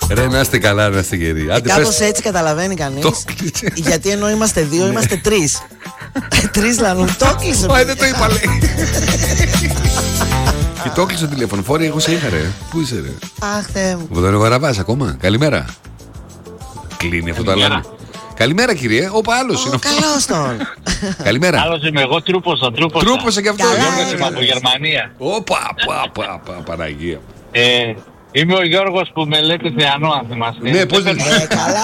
Ρε, να είστε καλά, να είστε γεροί. Κάπως έτσι καταλαβαίνει κανείς. Γιατί ενώ είμαστε δύο, είμαστε τρεις. Τρεις λαλούν. Το κλείσε. Μα δεν το είπα, λέει. Και το κλείσε το τηλέφωνο. Φόρη, εγώ σε είχα, ρε. Πού είσαι, ρε? Αχ, Θεέ μου. Βοδόνιο Γαραβάς ακόμα. Καλημέρα. Κλείνει αυτό το αλάρμ. Καλημέρα, κύριε. Όπα, άλλος είναι. Καλώς τον. Καλημέρα. Άλλος είμαι εγώ, τρούπωσα. Τρούπωσα κι αυτό. Είμαι από Γερμανία. Όπα, Παναγία. Είμαι ο Γιώργος που με λέτε Θεανό, αν θυμάστε. Ναι, πώς δεν Καλά.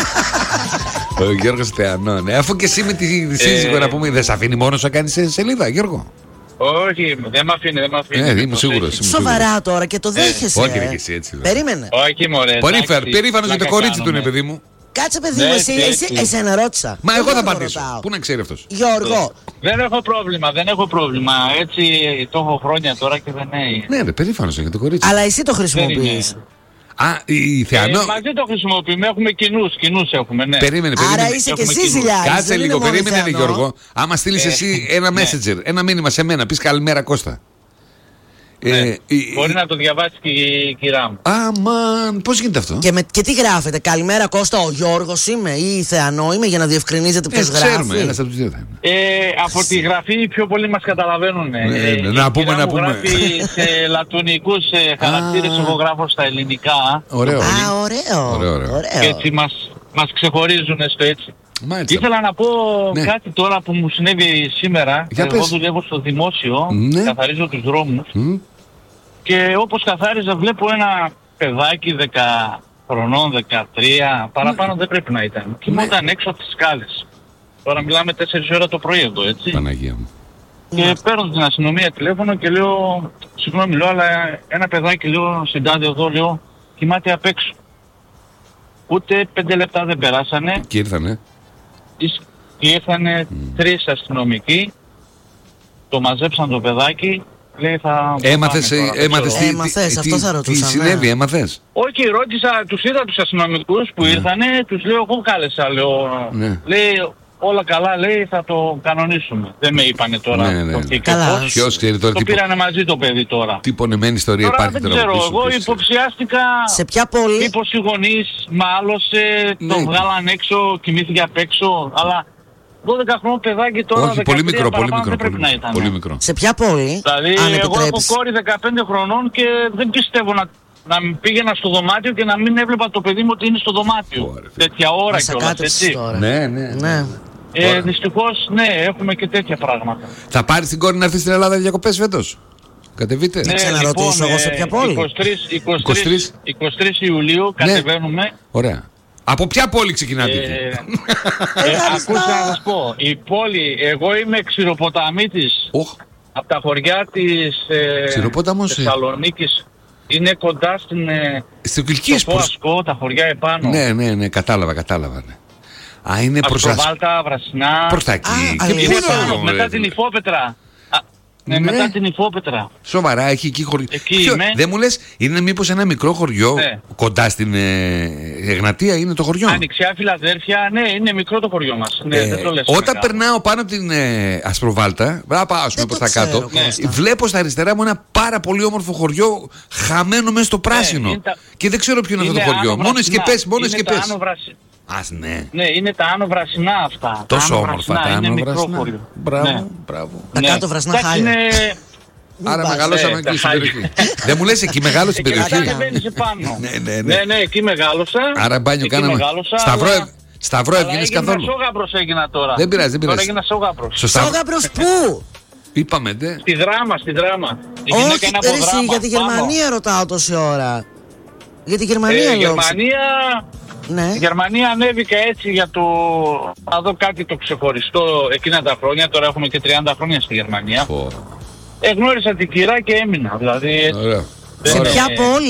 Ο Γιώργος Θεανό, ναι. Αφού και εσύ με τη σύζυγο να πούμε, δεν σε αφήνει μόνος να κάνεις σελίδα, Γιώργο? Όχι, δεν με αφήνει, δεν με αφήνει. Ναι, είμαι σίγουρος. Σοβαρά τώρα και το δέχεσαι. Όχι, ρε, και εσύ έτσι. Περίμενε. Όχι, μωρέ. Περήφανος για το κορίτσι του είναι, παιδί μου. Κάτσε, παιδί μου, εσένα ρώτησα. Μα εγώ θα απαντήσω. Πού να ξέρει αυτός? Γιώργο. Δεν έχω πρόβλημα. Έτσι το έχω χρόνια τώρα και δεν έχει. Ναι, ρε, περήφανος για το κορίτσι. Αλλά εσύ το χρησιμοποιείς. Α, η Θεανό. Μαζί το χρησιμοποιούμε, έχουμε κοινούς έχουμε, ναι. Περίμενε. Άρα είσαι και εσύ ζηλιάρης. Κάτσε λίγο, περίμενε, Γιώργο. Άμα στείλεις εσύ ένα messenger, ένα μήνυμα σε μένα, πεις καλημέρα Κώστα. Μπορεί να το διαβάσει και η κυρά μου. Αμάν, πώς γίνεται αυτό? Και τι γράφετε? Καλημέρα Κώστα, ο Γιώργος είμαι ή η Θεανό είμαι, για να διευκρινίζετε ποιος γράφει? Ξέρουμε, ένας από τους δύο θα είναι. Από τη γραφή πιο πολλοί μας καταλαβαίνουν. Να πούμε. Γράφει σε λατωνικούς χαρακτήρες, εγώ γράφω στα ελληνικά. Ωραίο. Ωραίο. Και έτσι μας ξεχωρίζουν στο έτσι. Μάλιστα. Ήθελα να πω κάτι τώρα που μου συνέβη σήμερα. Εγώ δουλεύω στο δημόσιο, καθαρίζω τους δρόμους και όπως καθάριζα βλέπω ένα παιδάκι 10 χρονών, 13, παραπάνω δεν πρέπει να ήταν. Κοιμόταν έξω από τις σκάλες. Τώρα μιλάμε 4 ώρα το πρωί εδώ, έτσι. Παναγία μου. Και παίρνω την αστυνομία τηλέφωνο και λέω, συγγνώμη, λέω, αλλά ένα παιδάκι, λέω, στην τάδε εδώ, λέω, κοιμάται απ' έξω. Ούτε 5 λεπτά δεν περάσανε. Και ήρθανε. Και ήρθανε 3 αστυνομικοί, το μαζέψαν το παιδάκι, λέει θα... Έμαθες αυτό θα ρωτούσα. Τι συνέβη, έμαθες? Όχι, ρώτησα, τους είδα τους αστυνομικούς που ήρθανε, τους λέω εγώ κάλεσα, λέω, λέει όλα καλά, λέει θα το κανονίσουμε. Δεν με είπανε τώρα το τι και πώς. Ποιος ξέρει τώρα το πήρανε μαζί το παιδί τώρα. Τι πονεμένη ιστορία τώρα υπάρχει τώρα. Δεν ξέρω, εγώ υποψιάστηκα σε ποια πόλη? μήπως οι γονείς μάλωσε, τον βγάλαν έξω, κοιμήθηκε απ' έξω, αλλά 12 χρονών παιδάκι τώρα. Όχι, πολύ μικρό, πολύ μικρό. Σε ποια πόλη? Δηλαδή εγώ έχω κόρη 15 χρονών και δεν πιστεύω να πήγαινα στο δωμάτιο και να μην έβλεπα το παιδί μου ότι είναι στο δωμάτιο. Τέτοια ώρα κιόλας, έτσι. Ναι. Δυστυχώς, ναι, έχουμε και τέτοια πράγματα. Θα πάρεις την κόρη να έρθει στην Ελλάδα διακοπές φέτος? Κατεβείτε. Ναι, ξαναρωτήσω εγώ σε ποια πόλη? 23 Ιουλίου κατεβαίνουμε. Ωραία. Από ποια πόλη ξεκινάτε εκεί? Ακούστε να σας πω. Η πόλη, εγώ είμαι Ξηροποταμίτης. Από τα χωριά της Θεσσαλονίκης. Είναι κοντά στην Κιλκής, στο Πόασκο, τα χωριά επάνω. Ναι, κατάλαβα. Α, είναι προς Αστροβάλτα, Βρασινά. Προς τα εκεί. Και πού είναι μετά την Υφόπετρα. Ναι, μετά την Υφόπετρα. Σοβαρά, έχει εκεί χωριό. Δεν μου λες, είναι μήπως ένα μικρό χωριό κοντά στην Εγνατία είναι το χωριό? Ανοιξιά, Φιλαδέλφια, ναι, είναι μικρό το χωριό μας. Ναι, δεν το λες. Όταν περνάω πάνω από την Ασπροβάλτα, πάω προς τα κάτω, βλέπω στα αριστερά μου ένα πάρα πολύ όμορφο χωριό χαμένο μέσα στο πράσινο. Και δεν ξέρω ποιο είναι αυτό το χωριό. Μόνο σκεπές. Ναι, είναι τα Άνω Βρασινά αυτά. Τόσο όμορφα τα Άνω Βρασινά. Μπράβο. Τα κάτω Βρασινά χάλια. Άρα μεγαλώσαμε εκεί στην περιοχή. Δεν μου λες εκεί μεγάλωσε στην περιοχή? Ναι, εκεί μεγάλωσα. Άρα μπάνιο κάναμε. Σταυρό έβγαινες καθόλου? Έγινα σόγαμπρος έγινα τώρα. Δεν πειράζει. Τώρα έγινα σόγαμπρος. Σόγαμπρος πού? Είπαμε ντε. Στη Δράμα. Όχι, εσύ για τη Γερμανία ρωτάω τόση ώρα. Για τη Γερμανία λέω. Η Γερμανία ανέβηκα έτσι για να δω κάτι το ξεχωριστό εκείνα τα χρόνια. Τώρα έχουμε και 30 χρόνια στη Γερμανία. Εγνώρισα την κυρά και έμεινα. Δηλαδή, σε ποια πόλη?